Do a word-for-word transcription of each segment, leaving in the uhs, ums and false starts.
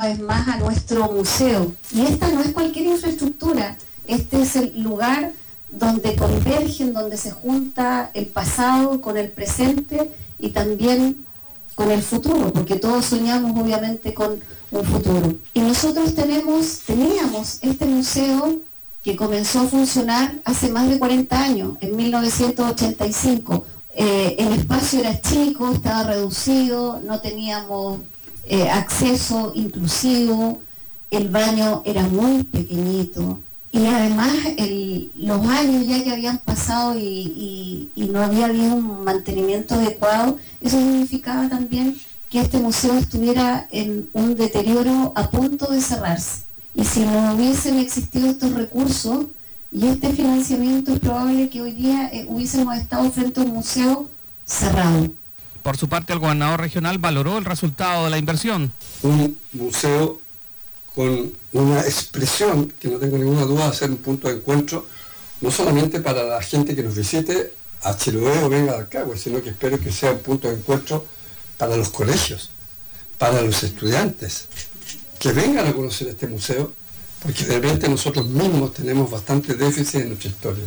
vez más a nuestro museo. Y esta no es cualquier infraestructura, este es el lugar donde convergen, donde se junta el pasado con el presente y también con el futuro, porque todos soñamos obviamente con un futuro. Y nosotros tenemos, teníamos este museo que comenzó a funcionar hace más de cuarenta años, en mil novecientos ochenta y cinco. Eh, el espacio era chico, estaba reducido, no teníamos eh, acceso inclusivo, el baño era muy pequeñito y además el, los años ya que habían pasado y, y, y no había habido un mantenimiento adecuado, eso significaba también que este museo estuviera en un deterioro a punto de cerrarse. Y si no hubiesen existido estos recursos y este financiamiento, es probable que hoy día eh, hubiésemos estado frente a un museo cerrado. Por su parte, el gobernador regional valoró el resultado de la inversión. Un museo con una expresión que no tengo ninguna duda de ser un punto de encuentro, no solamente para la gente que nos visite a Chiloé o venga a Dalcahue, sino que espero que sea un punto de encuentro para los colegios, para los estudiantes, que vengan a conocer este museo, porque de repente nosotros mismos tenemos bastante déficit en nuestra historia.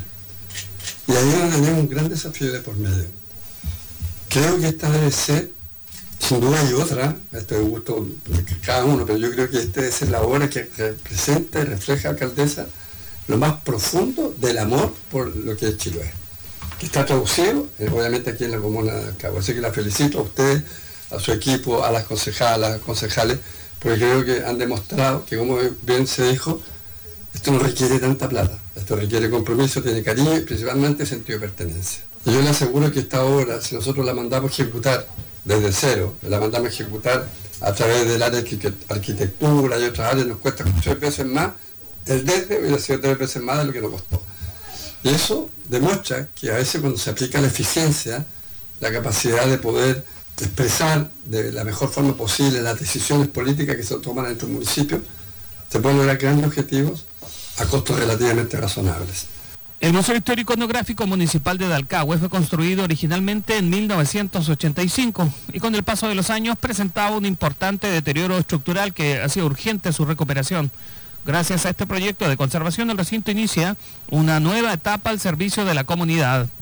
Y ahí tenemos un gran desafío de por medio. Creo que esta debe ser, sin duda hay otra, esto es gusto de cada uno, pero yo creo que esta debe ser la obra que representa y refleja, alcaldesa, lo más profundo del amor por lo que es Chiloé, que está traducido, eh, obviamente aquí en la comuna de Dalcahue. Así que la felicito a ustedes, a su equipo, a las concejalas, concejales, porque creo que han demostrado que, como bien se dijo, esto no requiere tanta plata, esto requiere compromiso, tiene cariño y principalmente sentido de pertenencia. Y yo le aseguro que esta obra, si nosotros la mandamos a ejecutar desde cero, la mandamos a ejecutar a través del área de arquitectura y otras áreas, nos cuesta tres veces más, el desde hubiera sido tres veces más de lo que nos costó. Y eso demuestra que a veces cuando se aplica la eficiencia, la capacidad de poder expresar de la mejor forma posible las decisiones políticas que se toman en estos municipios, se pueden lograr grandes objetivos a costos relativamente razonables. El Museo Histórico Etnográfico Municipal de Dalcahue fue construido originalmente en mil novecientos ochenta y cinco y con el paso de los años presentaba un importante deterioro estructural que hacía urgente su recuperación. Gracias a este proyecto de conservación, el recinto inicia una nueva etapa al servicio de la comunidad.